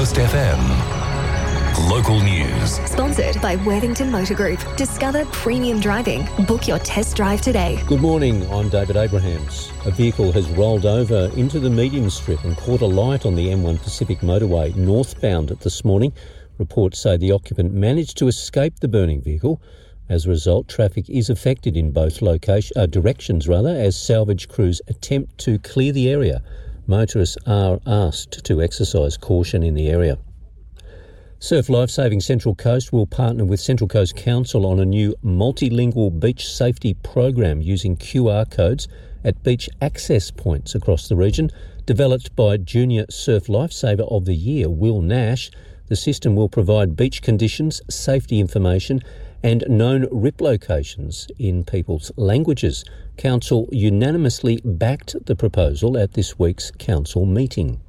Coast FM. Local news. Sponsored by Worthington Motor Group. Discover premium driving. Book your test drive today. Good morning, I'm David Abrahams. A vehicle has rolled over into the medium strip and caught a light on the M1 Pacific motorway northbound this morning. Reports say the occupant managed to escape the burning vehicle. As a result, traffic is affected in both directions as salvage crews attempt to clear the area. Motorists are asked to exercise caution in the area. Surf Lifesaving Central Coast will partner with Central Coast Council on a new multilingual beach safety program using QR codes at beach access points across the region. Developed by Junior Surf Lifesaver of the Year, Will Nash, the system will provide beach conditions, safety information and known rip locations in people's languages. Council unanimously backed the proposal at this week's council meeting.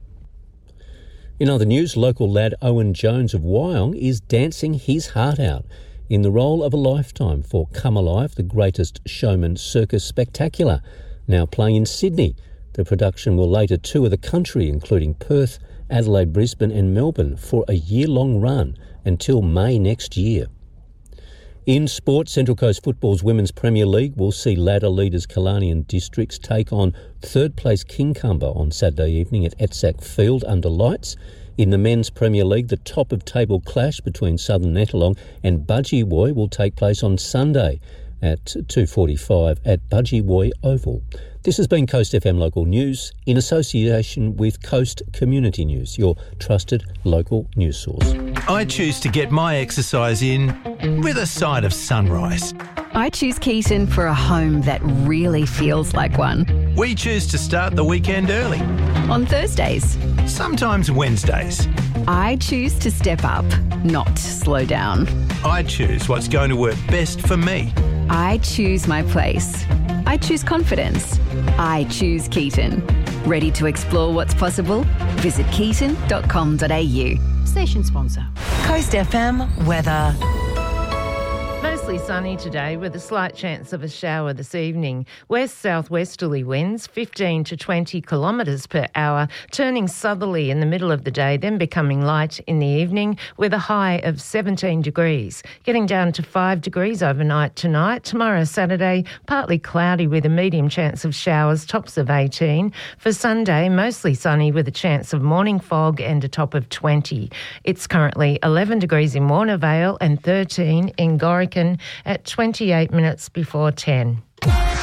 In other news, local lad Owen Jones of Wyong is dancing his heart out in the role of a lifetime for Come Alive, the Greatest Showman Circus Spectacular, now playing in Sydney. The production will later tour the country, including Perth, Adelaide, Brisbane and Melbourne, for a year-long run until May next year. In sport, Central Coast Football's Women's Premier League will see ladder leaders Killarney and Districts take on third-place Kincumber on Saturday evening at Etsack Field under lights. In the Men's Premier League, the top-of-table clash between Southern Nettlong and Budgewoi will take place on Sunday at 2:45 at Budgewoi Oval. This has been Coast FM Local News in association with Coast Community News, your trusted local news source. I choose to get my exercise in with a side of sunrise. I choose Keaton for a home that really feels like one. We choose to start the weekend early. On Thursdays. Sometimes Wednesdays. I choose to step up, not slow down. I choose what's going to work best for me. I choose my place. I choose confidence. I choose Keaton. Ready to explore what's possible? Visit keaton.com.au. Station sponsor. Coast FM weather. Mostly sunny today with a slight chance of a shower this evening. West-southwesterly winds 15 to 20 kilometres per hour, turning southerly in the middle of the day, then becoming light in the evening with a high of 17 degrees. Getting down to 5 degrees overnight tonight. Tomorrow, Saturday, partly cloudy with a medium chance of showers, tops of 18. For Sunday, mostly sunny with a chance of morning fog and a top of 20. It's currently 11 degrees in Warner Vale and 13 in Gorican at 28 minutes before 10.